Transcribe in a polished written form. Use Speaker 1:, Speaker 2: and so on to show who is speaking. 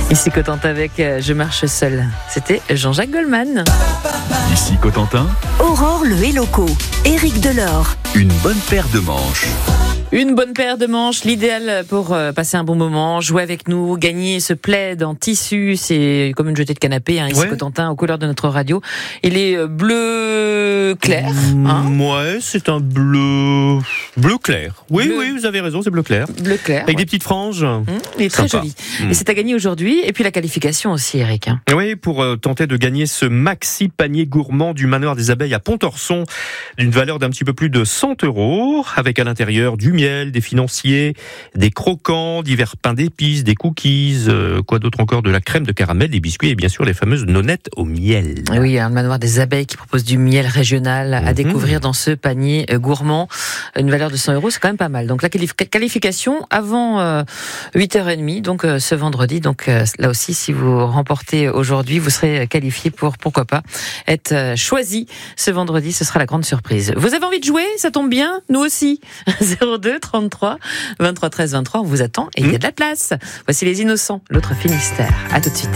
Speaker 1: Ici Cotentin avec Je marche seul. C'était Jean-Jacques Goldman.
Speaker 2: Ici Cotentin,
Speaker 3: Aurore le Helloco, Éric Delors.
Speaker 2: une bonne paire de manches.
Speaker 1: Une bonne paire de manches, l'idéal pour passer un bon moment, jouer avec nous, gagner ce plaid en tissu, c'est comme une jetée de canapé, ici
Speaker 4: Ouais.
Speaker 1: Cotentin, aux couleurs de notre radio. Il est bleu clair.
Speaker 4: Ouais, c'est un bleu clair. Oui,
Speaker 1: Bleu.
Speaker 4: oui, vous avez raison, c'est bleu clair.
Speaker 1: Bleu clair.
Speaker 4: Avec
Speaker 1: ouais.
Speaker 4: des petites franges.
Speaker 1: Il est très
Speaker 4: Sympa.
Speaker 1: joli. Et c'est à gagner aujourd'hui. Et puis la qualification aussi, Eric.
Speaker 4: Oui, pour tenter de gagner ce maxi panier gourmand du manoir des abeilles à Pontorson, d'une valeur d'un petit peu plus de 100 €, avec à l'intérieur du miel, des financiers, des croquants, divers pains d'épices, des cookies, quoi d'autre encore, de la crème de caramel, des biscuits et bien sûr les fameuses nonnettes au miel.
Speaker 1: Et oui, un manoir des abeilles qui propose du miel régional à découvrir dans ce panier gourmand. Une valeur de 100 €, c'est quand même pas mal. Donc la qualification avant 8h30, donc ce vendredi. Donc là aussi, si vous remportez aujourd'hui, vous serez qualifié pour, pourquoi pas, être choisi ce vendredi. Ce sera la grande surprise. Vous avez envie de jouer? Ça tombe bien, nous aussi. 02 33 23 13 23, on vous attend et il y a de la place. Voici les Innocents, l'autre Finistère. À tout de suite.